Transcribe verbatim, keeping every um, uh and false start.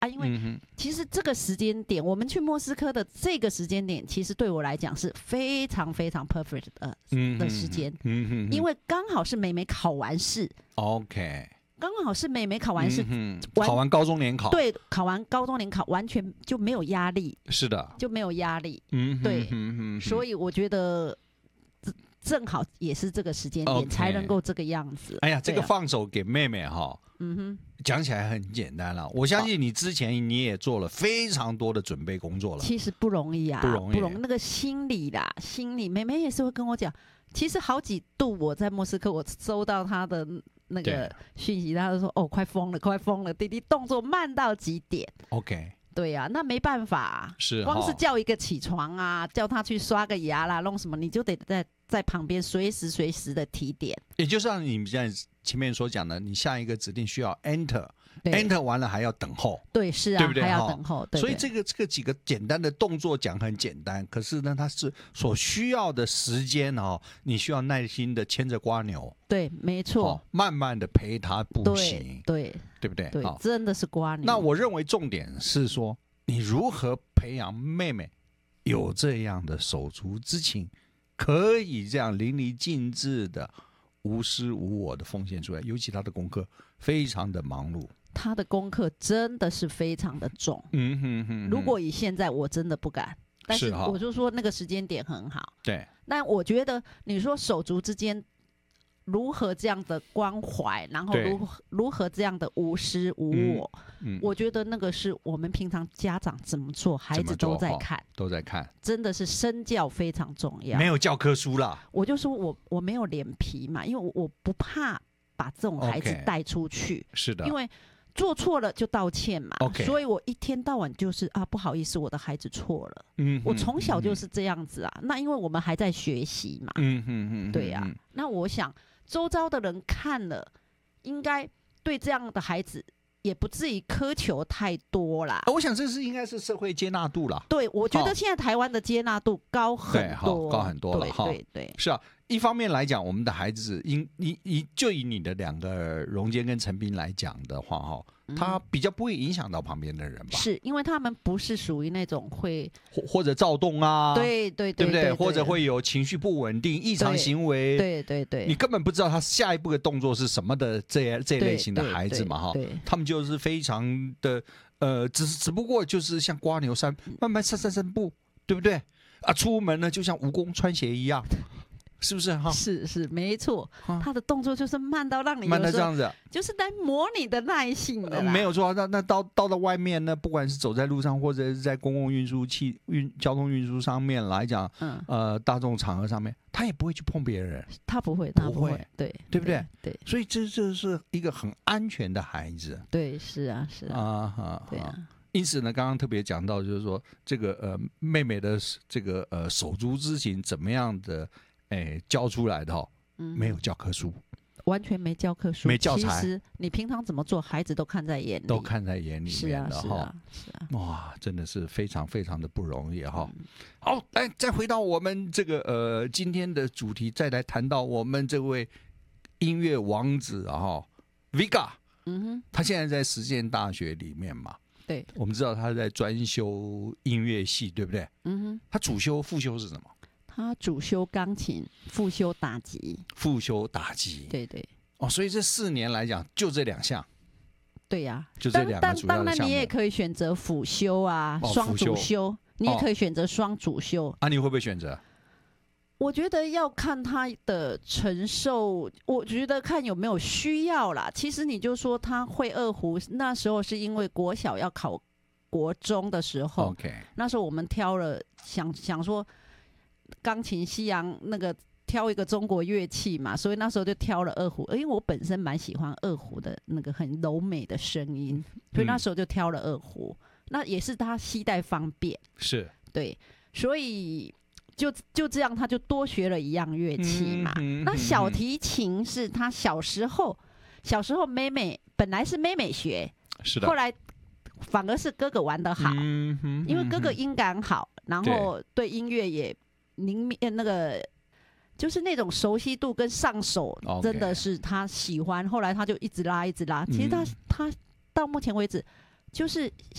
啊，因为其实这个时间点，我们去莫斯科的这个时间点，其实对我来讲是非常非常 perfect 的、嗯、的时间，嗯、因为刚好是妹妹考完试 ，OK， 刚好是妹妹考完试、 嗯，考完高中联考， 对，考完高中联考完全就没有压力， 是的， 就没有压力， 嗯， 对， 嗯嗯、 所以我觉得。正好也是这个时间点、okay. 才能够这个样子。 哎呀，这个放手给妹妹哈， 嗯哼， 讲起来很简单了。我相信你之前你也做了非常多的准备工作了。 其实不容易啊， 不容易， 不容易。那个心理啦，心理，妹妹也是会跟我讲。其实好几度我在莫斯科，我收到她的那个讯息，她就说：“哦，快疯了，快疯了，弟弟动作慢到极点。” OK。 对呀、啊，那没办法、啊， 是光是叫一个起床啊，叫他去刷个牙啦，弄什么，你就得在在旁边随时随时的提点。 也就像你们现在前面所讲的，你下一个指令需要 enter，enter 完了还要等候。 对，是啊， 对不对？ 还要等候。对对， 所以这个这个几个简单的动作讲很简单，可是呢，它是所需要的时间哦，你需要耐心的牵着蝸牛。 对，没错、 哦，慢慢的陪他步行。 对。对对不对？ 对，真的是蝸牛。 那我认为重点是说，你如何培养妹妹有这样的手足之情，可以这样淋漓尽致的、无私无我的奉献出来。尤其她的功课非常的忙碌， 她的功课真的是非常的重。 嗯哼哼哼， 如果以现在，我真的不敢。但是我就说那个时间点很好。 对。 但我觉得你说手足之间。如何这样的关怀，然后如何如何这样的无私无我、嗯嗯，我觉得那个是我们平常家长怎么做，孩子都在看， 都在看， 真的是身教非常重要。 没有教科书啦， 我就说我我没有脸皮嘛，因为我我不怕把这种孩子带出去， okay, 是的， 因为做错了就道歉嘛， okay, 所以我一天到晚就是啊，不好意思，我的孩子错了。嗯，我从小就是这样子啊。嗯、那因为我们还在学习嘛， 嗯嗯嗯， 对呀、啊。那我想。周遭的人看了，应该对这样的孩子也不至于苛求太多啦。 啊、我想这是应该是社会接纳度啦。 对，我觉得现在台湾的接纳度高很多， 高很多了。 对对 对, 对， 是啊。一方面来讲，我们的孩子，因以以就以你的两个荣坚跟陈斌来讲的话，哈，他比较不会影响到旁边的人吧？ 是因为他们不是属于那种会或或者躁动啊， 对对 对, 对不对？ 对, 对, 对， 或者会有情绪不稳定、异常行为， 对对 对, 对， 你根本不知道他下一步的动作是什么的这这类型的孩子嘛，哈，他们就是非常的呃，只只不过就是像蝸牛散慢慢散散散步，对不对？啊，出门呢就像蜈蚣穿鞋一样。是不是哈？ 是是没错，他的动作就是慢到让你慢到这样子， 就是来磨你的耐性的、呃。 没有错，那那到到了外面呢，不管是走在路上，或者是在公共运输器运交通运输上面来讲，嗯，呃，大众场合上面，他也不会去碰别人， 他不会，他不会，对对不对？ 对， 所以这这是一个很安全的孩子。 对，是啊，是啊，啊哈，对啊。 因此呢，刚刚特别讲到，就是说这个呃妹妹的这个呃手足之情怎么样的。哎，教出来的、哦嗯、没有教科书， 完全没教科书， 没教材。 其实你平常怎么做，孩子都看在眼里， 都看在眼里面的哈。 是啊，是啊， 哇，真的是非常非常的不容易哈、嗯。好，来再回到我们这个呃今天的主题，再来谈到我们这位音乐王子啊哈 ，Vega， 嗯哼，他现在在实践大学里面嘛。 对， 我们知道他在专修音乐系，对不对？嗯哼，他主修副修是什么？ 他主修钢琴，副修打击。 副修打击， 对对。 哦，所以这四年来讲，就这两项。 对呀、啊， 就这两个主要的项目。 当然，你也可以选择辅修啊，双、哦、主修，你也可以选择双主修、哦。 啊，你会不会选择？ 我觉得要看他的承受，我觉得看有没有需要啦。其实你就说他会二胡，那时候是因为国小要考国中的时候， okay. 那时候我们挑了想想说。钢琴、西洋那个挑一个中国乐器嘛，所以那时候就挑了二胡。因为我本身蛮喜欢二胡的那个很柔美的声音，所以那时候就挑了二胡。嗯、那也是他携带方便， 是对，所以就就这样，他就多学了一样乐器嘛。嗯、那小提琴是他小时候，小时候妹妹本来是妹妹学， 是的， 后来反而是哥哥玩得好， 嗯嗯、 因为哥哥音感好，然后对音乐也。凝密那个就是那种熟悉度跟上手，真的是他喜欢。Okay. 后来他就一直拉，一直拉。其实他、嗯、他到目前为止，就是